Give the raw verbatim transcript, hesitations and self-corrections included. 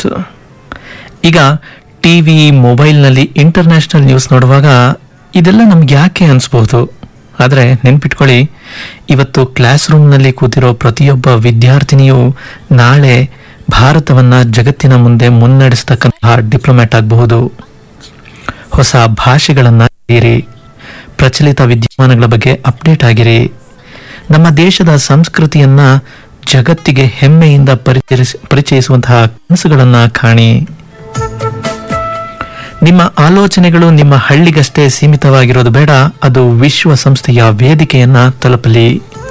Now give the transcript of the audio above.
News. ಈಗ T V ಮೊಬೈಲ್ನಲ್ಲಿ international news ನೋಡುವಾಗ ಇದೆಲ್ಲ ನಮ್ಗೆ ಯಾಕೆ ಅನಿಸ್ಬೋದು, ಆದರೆ ನೆನ್ಪಿಟ್ಕೊಳ್ಳಿ, ಇವತ್ತು ಕ್ಲಾಸ್ ರೂಮ್ನಲ್ಲಿ ಕೂತಿರೋ ಪ್ರತಿಯೊಬ್ಬ ವಿದ್ಯಾರ್ಥಿನಿಯು ನಾಳೆ ಭಾರತವನ್ನು ಜಗತ್ತಿನ ಮುಂದೆ ಮುನ್ನಡೆಸತಕ್ಕಂತಹ ಡಿಪ್ಲೊಮ್ಯಾಟ್ ಆಗಬಹುದು. ಹೊಸ ಭಾಷೆಗಳನ್ನು ಕಲಿಯಿರಿ, ಪ್ರಚಲಿತ ವಿದ್ಯಮಾನಗಳ ಬಗ್ಗೆ ಅಪ್ಡೇಟ್ ಆಗಿರಿ, ನಮ್ಮ ದೇಶದ ಸಂಸ್ಕೃತಿಯನ್ನ ಜಗತ್ತಿಗೆ ಹೆಮ್ಮೆಯಿಂದ ಪರಿಚಯಿಸ ಪರಿಚಯಿಸುವಂತಹ ಕನಸುಗಳನ್ನು ಕಾಣಿ. ನಿಮ್ಮ ಆಲೋಚನೆಗಳು ನಿಮ್ಮ ಹಳ್ಳಿಗಷ್ಟೇ ಸೀಮಿತವಾಗಿರೋದು ಬೇಡ, ಅದು ವಿಶ್ವಸಂಸ್ಥೆಯ ವೇದಿಕೆಯನ್ನ ತಲುಪಲಿ.